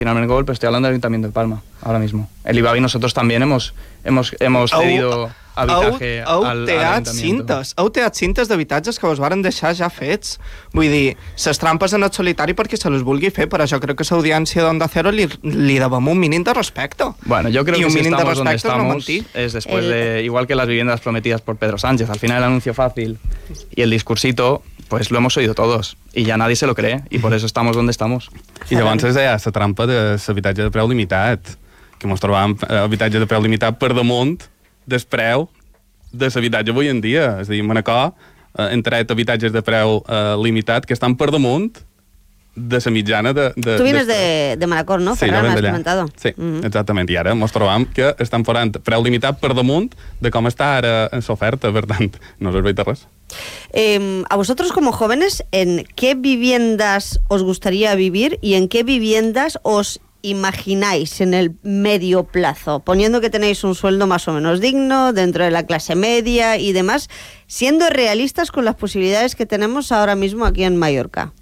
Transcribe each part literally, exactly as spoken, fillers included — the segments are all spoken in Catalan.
Finalmente gol, pero estoy hablando del Ayuntamiento de Palma, ahora mismo. El I B A B y nosotros también hemos, hemos, hemos cedido habitaje heu, heu al, teat al Ayuntamiento. cintes, heu teat cintes d'habitatges que us varen deixar ja fets. Vull dir, ses trampes en el solitari perquè se les vulgui fer, però jo crec que l'audiència d'Onda Cero li, li devem un mínim de respecte. Bueno, yo creo y que un si mínim de estamos donde respecte és no estamos mentir. es después El... de, igual que las viviendas prometidas por Pedro Sánchez. Al final el anuncio fácil y el discursito, pues lo hemos oído todos y ya nadie se lo cree y por eso estamos donde estamos. I llavors és ja la trampa de l'habitatge de preu limitat, que ens trobam habitatge de preu limitat per damunt del preu de l'habitatge avui en dia. És a dir, Manacor eh, hem tret habitatges de preu eh, limitat que estan per damunt de la mitjana de... de Tú vienes de, de Manacor, ¿no? Sí, Ferran, jo me venc has d'allà. comentado. Sí, Uh-huh. exactament. I ara ens trobam que estan forant preu limitat per damunt de com està ara en l'oferta, per tant, no serveix de res. Eh, a vosotros como jóvenes, ¿en qué viviendas os gustaría vivir y en qué viviendas os imagináis en el medio plazo? Poniendo que tenéis un sueldo más o menos digno, dentro de la clase media y demás, siendo realistas con las posibilidades que tenemos ahora mismo aquí en Mallorca.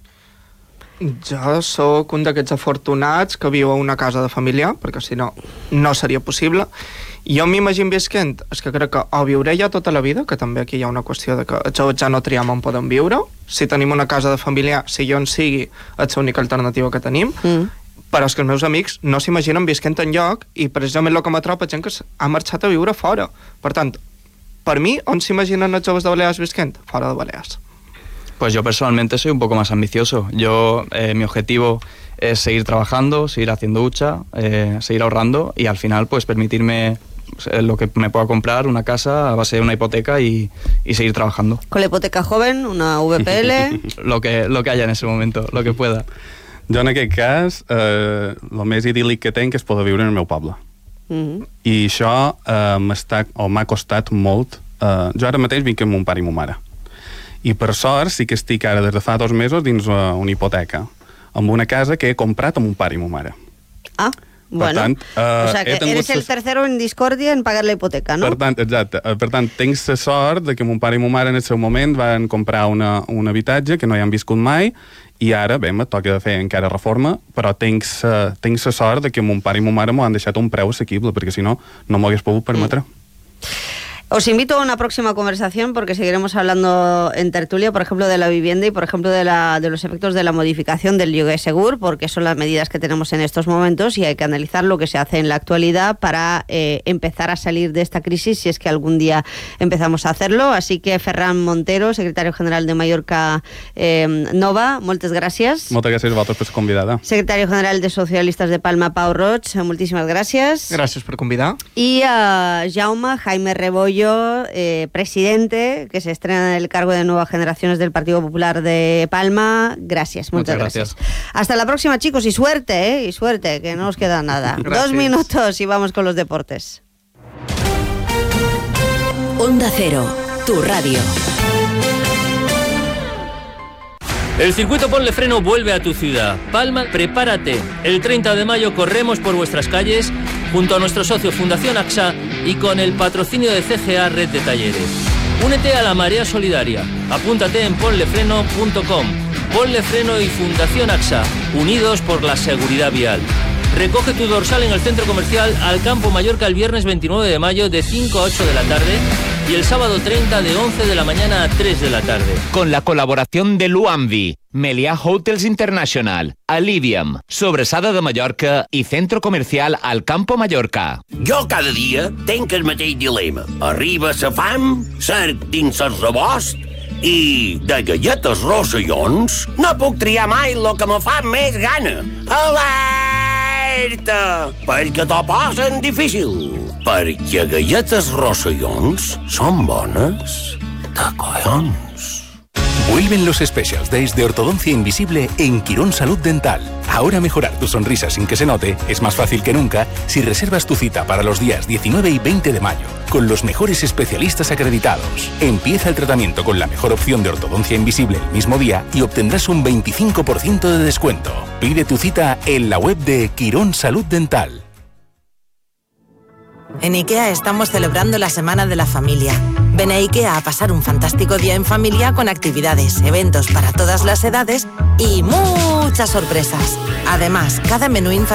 Jo sóc un d'aquests afortunats que viu a una casa de familiar, perquè si no, no seria possible. Jo m'imagino visquent, és que crec que o viuré ja tota la vida, que també aquí hi ha una qüestió de que els joves ja no triem on podem viure. Si tenim una casa de familiar, si jo en sigui, és l'única alternativa que tenim. Mm. Però és que els meus amics no s'imaginen visquent enlloc i precisament el que m'atropa gent que ha marxat a viure fora. Per tant, per mi, on s'imaginen els joves de Balears visquent? Fora de Balears. Pues yo personalmente soy un poco más ambicioso. Yo, eh, mi objetivo es seguir trabajando, seguir haciendo hucha, eh, seguir ahorrando y al final pues permitirme eh, lo que me pueda comprar, una casa a base de una hipoteca y, y seguir trabajando. Con la hipoteca joven, una V P L... lo, que, lo que haya en ese momento, lo que pueda. Jo en aquest cas, eh, el més idíl·lic que tenc és poder viure en el meu poble. Uh-huh. I això eh, m'està, o m'ha costat molt. Eh, jo ara mateix vinc amb mon pare i mon mare. I per sort sí que estic ara des de fa dos mesos dins una, una hipoteca, amb una casa que he comprat amb mon pare i mon mare. Ah, per bueno. Tant, eh, o sea que eres el tercero en discordia en pagar la hipoteca, ¿no? Per tant, exacte. Per tant, tinc la sort de que mon pare i mon mare en el seu moment van comprar una, un habitatge que no hi han viscut mai i ara, bé, me toca fer encara reforma, però tinc la tinc la sort de que mon pare i mon mare m'ho han deixat a un preu assequible, perquè si no, no m'ho hagués pogut permetre. Mm. Os invito a una próxima conversación porque seguiremos hablando en tertulia, por ejemplo, de la vivienda y, por ejemplo, de, la, de los efectos de la modificación del Lloguer Segur, porque son las medidas que tenemos en estos momentos y hay que analizar lo que se hace en la actualidad para eh, empezar a salir de esta crisis, si es que algún día empezamos a hacerlo. Así que, Ferran Montero, secretario general de Mallorca eh, Nova, moltes gràcies. Moltes gràcies a vosaltres per convidar. Secretario general de Socialistas de Palma, Pau Roig, moltíssimes gràcies. Gràcies per convidar. Y a Jaume Jaime Rebollo, Eh, presidente, que se estrena en el cargo de Nuevas Generaciones del Partido Popular de Palma. Gracias, muchas, muchas gracias. gracias. Hasta la próxima, chicos, y suerte, ¿eh? Y suerte, que no os queda nada. Gracias. Dos minutos y vamos con los deportes. Onda Cero, tu radio. El circuito Ponle Freno vuelve a tu ciudad. Palma, prepárate. El treinta de mayo corremos por vuestras calles junto a nuestro socio Fundación A X A y con el patrocinio de C G A Red de Talleres. Únete a la marea solidaria. Apúntate en ponle freno punto com. Ponle Freno y Fundación A X A, unidos por la seguridad vial. Recoge tu dorsal en el centro comercial Alcampo Mallorca el viernes veintinueve de mayo de cinco a ocho de la tarde y el sábado treinta de once de la mañana a tres de la tarde. Con la colaboración de Luamvi, Meliá Hotels International, Alivium, Sobressada de Mallorca i Centro Comercial Alcampo Mallorca. Jo cada dia tenc el mateix dilema. Arriba sa fam, cerc dins el rebost i de galletes rossellons no puc triar mai el que me fa més gana. Alerta! Perquè t'ho posen difícil. Perquè galletes rossellons són bones de collons. Vuelven los Specials Days de Ortodoncia Invisible en Quirón Salud Dental. Ahora mejorar tu sonrisa sin que se note es más fácil que nunca si reservas tu cita para los días diecinueve y veinte de mayo con los mejores especialistas acreditados. Empieza el tratamiento con la mejor opción de ortodoncia invisible el mismo día y obtendrás un veinticinco por ciento de descuento. Pide tu cita en la web de Quirón Salud Dental. En IKEA estamos celebrando la Semana de la Familia. Ven a IKEA a pasar un fantástico día en familia con actividades, eventos para todas las edades y muchas sorpresas. Además, cada menú infantil